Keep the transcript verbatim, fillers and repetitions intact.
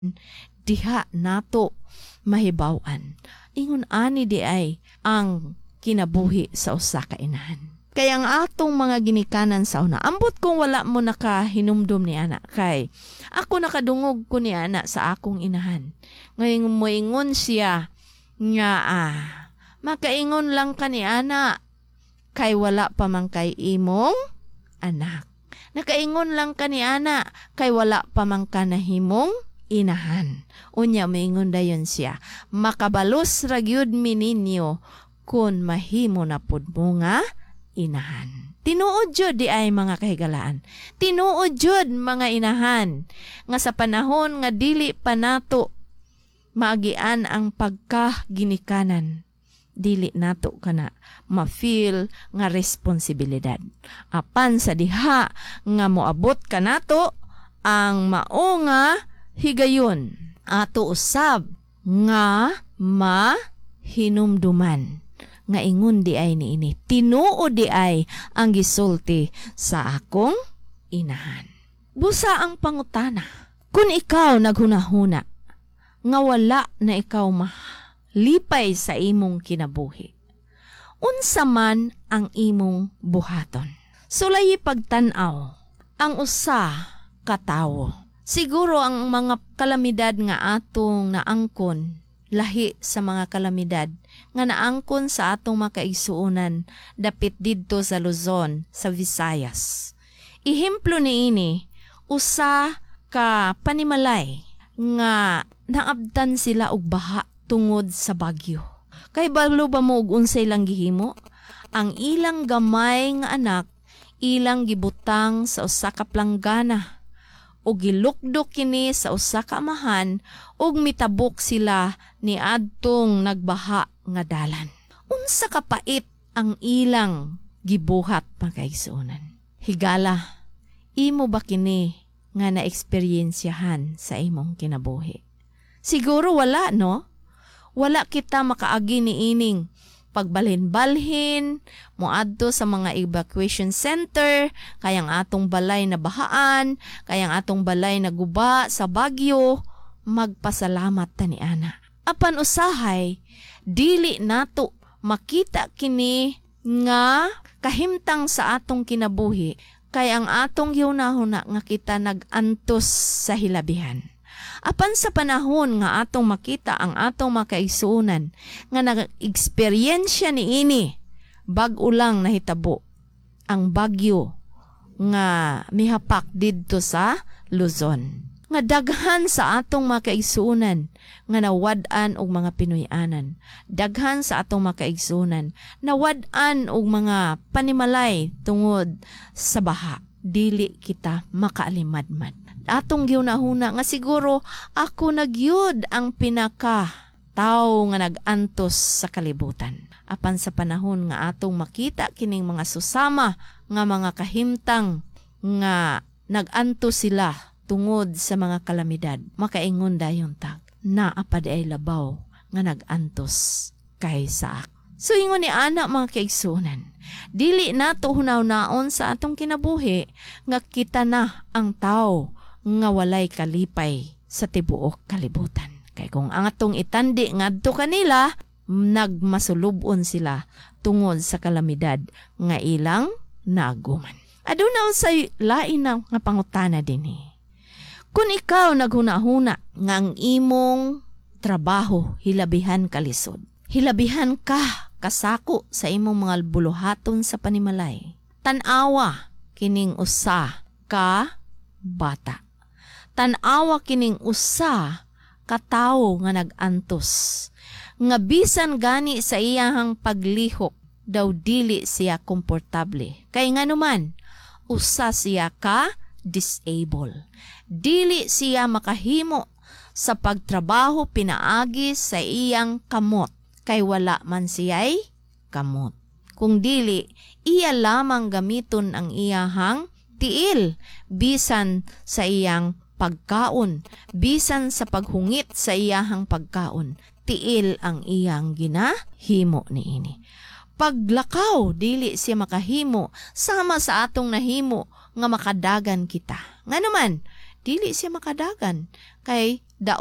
diha nato mahibaw-an. Ingon ani di ay ang kinabuhi sa usa ka inahan. Kaya ang atong mga ginikanan sa una, ambot kung wala mo nakahinumdum ni ana, kay ako nakadungog ko ni ana sa akong inahan. Ngayon moingon siya nga ah, makaingon lang ka ni ana, kay wala pa man kay imong anak. Nakaingon lang ka ni ana, kay wala pa man ka nahimong inahan. Unya moingon dayon siya, makabalos ra gyud mi ninyo kun mahimo na pud mo nga inahan. Tinuod jud di ay mga kahigalaan. Tinuod jud mga inahan nga sa panahon nga dili pa nato maagian ang pagkaginikanan, dili nato kana ma-feel nga responsibilidad. Apan sa diha nga moabot ka nato ang mao nga higayon ato usab nga mahinumduman. Nga ingon di ay ni ini, tinuod di ay ang gisulti sa akong inahan. Busa ang pangutana, kung ikaw naghunahuna nga wala na ikaw malipay sa imong kinabuhi, unsa man ang imong buhaton? Sulay pagtan-aw ang usa ka tawo. Siguro ang mga kalamidad nga atong naangkon, lahi sa mga kalamidad nga naangkon sa atong makaigsuonan dapit didto sa Luzon, sa Visayas. Ihemplo ni ini, usa ka panimalay nga naabdan sila og baha tungod sa bagyo. Kay balo ba mo og unsay lang gihimo? Ang ilang gamay nga anak ilang gibutang sa usa ka planggana o gilukdok kini sa usa ka amahan ug mitabok sila ni adtong nagbaha nga dalan. Unsa ka pait ang ilang gibuhat pagkaigsuonan. Higala, imo ba kini nga na-eksperyensyahan sa imong kinabuhi? Siguro wala, no? Wala kita makaagi ni ining pagbalhin-balhin, moadto sa mga evacuation center, kayang atong balay na bahaan, kayang atong balay na guba sa bagyo, magpasalamat ta ni ana. Apan usahay, dili nato makita kini nga kahimtang sa atong kinabuhi, kay ang atong yunahuna nga kita nag-antos sa hilabihan. Apan sa panahon nga atong makita ang atong makaigsuonan nga nag-eksperyensya ni ini, bag-o lang nahitabo ang bagyo nga mihapak didto sa Luzon. Nga daghan sa atong makaigsuonan nga nawad-an og mga Pinoyanan. Daghan sa atong makaigsuonan nawad-an og mga panimalay tungod sa baha. Dili kita makaalimadmad. Atong giunahuna nga siguro ako nagyud ang pinaka tao nga nag-antos sa kalibutan. Apan sa panahon nga atong makita kining mga susama nga mga kahimtang nga nag-antos sila tungod sa mga kalamidad, makaingon dayon tag naapad ay labaw nga nag-antos kay sa ak. So ingon ni ana mga kaigsuonan, dili nato hunaw-naon sa atong kinabuhi nga kita na ang tao nga walay kalipay sa tibuok kalibutan. Kay kung ang atong itandi ngadto kanila, nagmasulubon sila tungod sa kalamidad nga ilang naguman. Aduna unsay lain na nga pangutana dinhi. Kung ikaw naghuna-huna nga ang imong trabaho hilabihan kalisod, hilabihan ka kasako sa imong mga buluhaton sa panimalay, tan-awa kining usa ka bata. Tan-awa kining usa ka tawo nga nag-antos, nga bisan gani sa iyahang paglihok daw dili siya komportable. Kay nga naman, usa siya ka disable. Dili siya makahimo sa pagtrabaho pinaagi sa iyang kamot, kay wala man siya'y kamot. Kung dili, iya lamang gamiton ang iyahang tiil, bisan sa iyang pagkaon, bisan sa paghungit sa iyahang pagkaon, tiil ang iyang ginahimo niini. Paglakaw, dili siya makahimo, sama sa atong nahimo nga makadagan kita. Nga naman, dili siya makadagan, kay